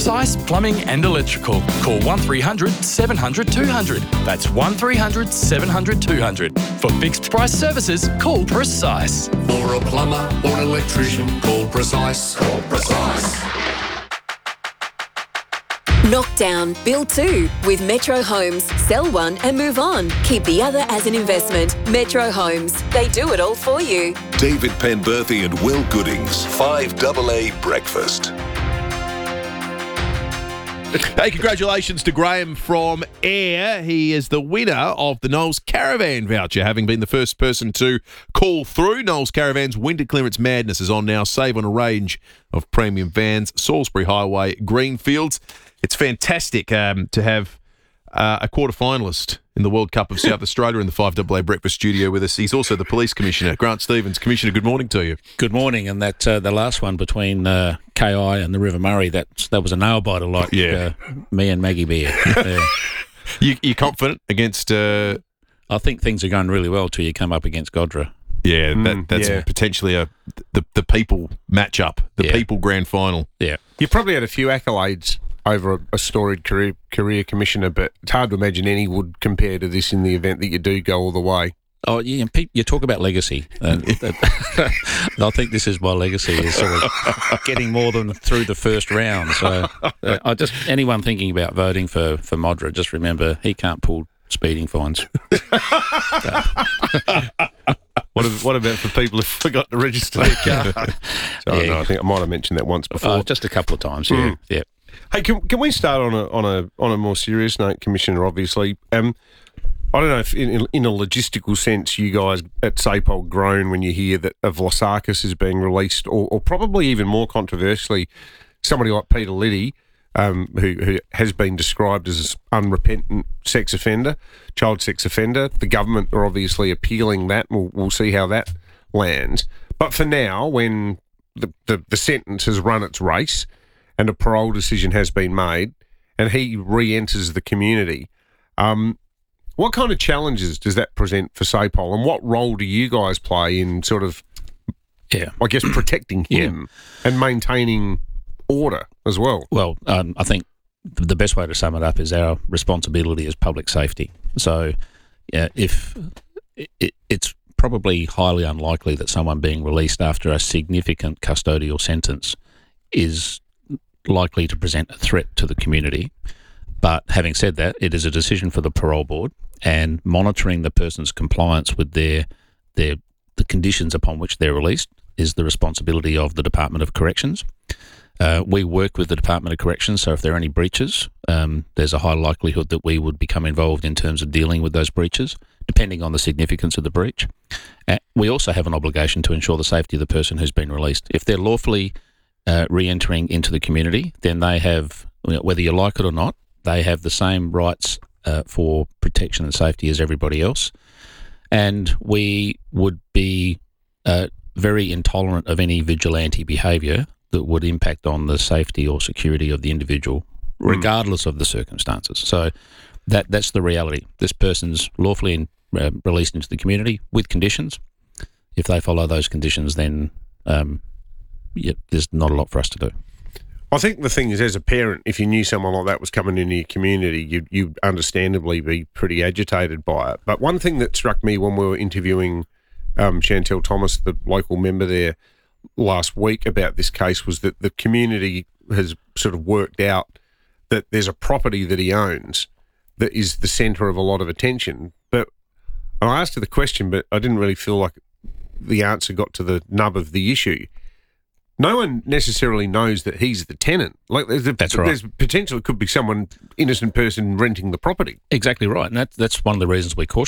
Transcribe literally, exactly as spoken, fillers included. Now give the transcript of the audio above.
Precise Plumbing and Electrical. Call one three hundred seven hundred two hundred. That's one three hundred seven hundred two hundred. For fixed price services, call Precise. For a plumber or an electrician, call Precise. Call Precise. Knockdown, build two with Metro Homes. Sell one and move on. Keep the other as an investment. Metro Homes. They do it all for you. David Penberthy and Will Goodings, five double A Breakfast. Hey, congratulations to Graham from Ayr. He is the winner of the Knowles Caravan voucher, having been the first person to call through. Knowles Caravan's winter clearance madness is on now. Save on a range of premium vans, Salisbury Highway, Greenfields. It's fantastic um, to have uh, a quarter-finalist in the World Cup of South Australia in the five double A Breakfast studio with us. He's also the Police Commissioner, Grant Stevens. Commissioner, good morning to you. Good morning. And that uh, the last one between uh, K I and the River Murray, that that was a nail-biter like yeah. uh, me and Maggie Beer. Yeah. you, you're confident against... Uh... I think things are going really well till you come up against Godra. Yeah, Mm, that, that's yeah. potentially a the, the people match-up, the Yeah. people grand final. Yeah. You've probably had a few accolades over a, a storied career, career commissioner, but it's hard to imagine any would compare to this in the event that you do go all the way. Oh, yeah, and Pete, you talk about legacy. And that, I think this is my legacy, is sort of getting more than through the first round. So uh, I just anyone thinking about voting for, for Modra, just remember he can't pull speeding fines. What, ab- what about for people who forgot to register their car? So, Yeah. no, I think I might have mentioned that once before. Uh, just a couple of times, yeah. Mm. yeah. Hey, can, can we start on a on a on a more serious note, Commissioner? Obviously, um, I don't know if in, in a logistical sense you guys at SAPOL groan when you hear that a Vlasakis is being released, or, or probably even more controversially, somebody like Peter Liddy, um, who who has been described as unrepentant sex offender, child sex offender. The government are obviously appealing that. We'll, we'll see how that lands. But for now, when the, the, the sentence has run its race and a parole decision has been made, and he re-enters the community, um, what kind of challenges does that present for SAPOL, and what role do you guys play in sort of, Yeah. I guess, protecting him and maintaining order as well? Well, um, I think the best way to sum it up is our responsibility is public safety. So yeah, if it, it's probably highly unlikely that someone being released after a significant custodial sentence is likely to present a threat to the community. But having said that, it is a decision for the parole board, and monitoring the person's compliance with their their the conditions upon which they're released is the responsibility of the Department of Corrections. Uh, we work with the Department of Corrections, so if there are any breaches, um, there's a high likelihood that we would become involved in terms of dealing with those breaches, depending on the significance of the breach. Uh, we also have an obligation to ensure the safety of the person who's been released. If they're lawfully uh, re-entering into the community, then they have, whether you like it or not, they have the same rights uh, for protection and safety as everybody else. And we would be uh, very intolerant of any vigilante behaviour that would impact on the safety or security of the individual, regardless of the circumstances. So that that's the reality. This person's lawfully in, uh, released into the community with conditions. If they follow those conditions, then um, yeah, there's not a lot for us to do. I think the thing is, as a parent, if you knew someone like that was coming into your community, you'd, you'd understandably be pretty agitated by it. But one thing that struck me when we were interviewing um, Chantel Thomas, the local member there, last week about this case, was that the community has sort of worked out that there's a property that he owns that is the centre of a lot of attention. But and I asked her the question, but I didn't really feel like the answer got to the nub of the issue. No one necessarily knows that he's the tenant. Like there's, a, That's right. there's potential it could be someone, innocent person renting the property. Exactly right. And that, that's one of the reasons we caution